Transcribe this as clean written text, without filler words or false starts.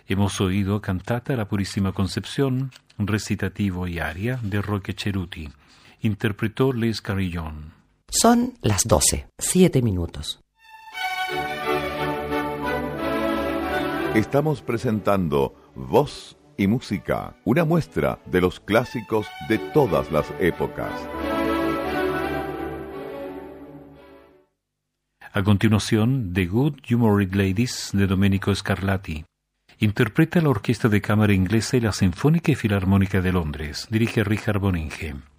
Hemos oído cantata La Purísima Concepción, recitativo y aria de Roque Ceruti. Interpretó Les Carillon. Son las 12, 7 minutos. Estamos presentando Voz y Música, una muestra de los clásicos de todas las épocas. A continuación, The Good Humoured Ladies de Domenico Scarlatti. Interpreta la Orquesta de Cámara Inglesa y la Sinfónica y Filarmónica de Londres. Dirige Richard Boninge.